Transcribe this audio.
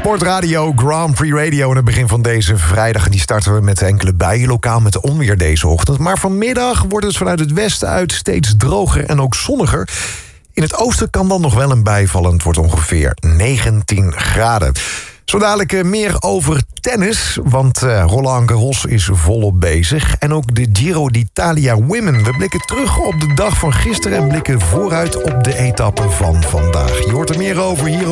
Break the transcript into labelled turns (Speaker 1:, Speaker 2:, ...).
Speaker 1: Sportradio, Grand Prix Radio aan het begin van deze vrijdag. En die starten we met enkele buien, lokaal met onweer deze ochtend. Maar vanmiddag wordt het vanuit het westen uit steeds droger en ook zonniger. In het oosten kan dan nog wel een bui vallen. Het wordt ongeveer 19 graden. Zo dadelijk meer over tennis, want Roland Garros is volop bezig. En ook de Giro d'Italia Women. We blikken terug op de dag van gisteren en blikken vooruit op de etappe van vandaag. Je hoort er meer over hier